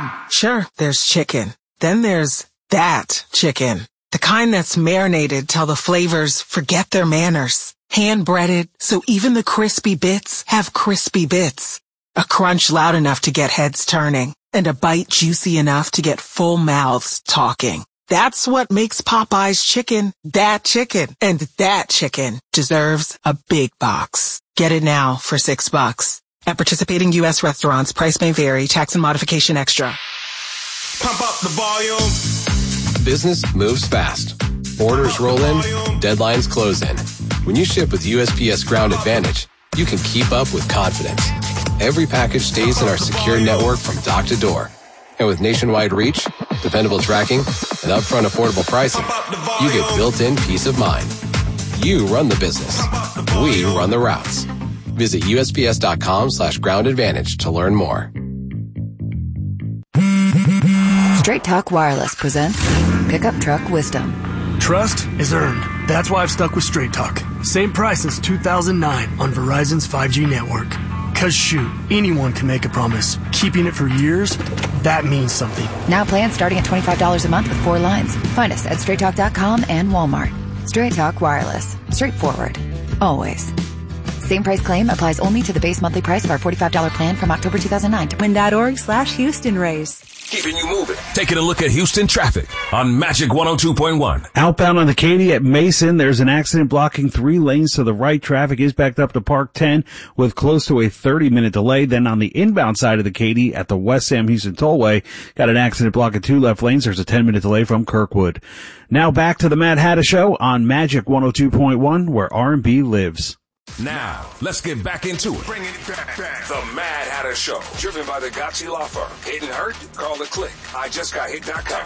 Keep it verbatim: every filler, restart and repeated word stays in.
Mom! Sure, there's chicken. Then there's that chicken. The kind that's marinated till the flavors forget their manners. Hand-breaded, so even the crispy bits have crispy bits. A crunch loud enough to get heads turning. And a bite juicy enough to get full mouths talking. That's what makes Popeye's chicken that chicken. And that chicken deserves a big box. Get it now for six bucks. At participating U S restaurants, price may vary. Tax and modification extra. Pump up the volume. Business moves fast. Orders roll in, deadlines close in. When you ship with U S P S Ground Advantage, you can keep up with confidence. Every package stays in our secure network from dock to door. And with nationwide reach, dependable tracking, and upfront affordable pricing, you get built-in peace of mind. You run the business. We run the routes. Visit U S P S dot com slash ground advantage to learn more. Straight Talk Wireless presents Pickup Truck Wisdom. Trust is earned. That's why I've stuck with Straight Talk. Same price as two thousand nine on Verizon's five G network. Cause shoot, anyone can make a promise. Keeping it for years, that means something. Now plans starting at twenty-five dollars a month with four lines. Find us at straight talk dot com and Walmart. Straight Talk Wireless. Straightforward. Always. Same price claim applies only to the base monthly price of our forty-five dollars plan from October two thousand nine to win.org slash Houston Race. Keeping you moving. Taking a look at Houston traffic on Magic one oh two point one. Outbound on the Katy at Mason, there's an accident blocking three lanes to the right. Traffic is backed up to Park ten with close to a thirty-minute delay. Then on the inbound side of the Katy at the West Sam Houston Tollway, got an accident blocking two left lanes. There's a ten-minute delay from Kirkwood. Now back to the Mad Hatter Show on Magic one oh two point one, where R and B lives. Now, let's get back into it. Bringing it back, back. The Mad Hatter Show, driven by the Gotchi Law Firm. Hit and hurt? Call the click. I just got hit dot com.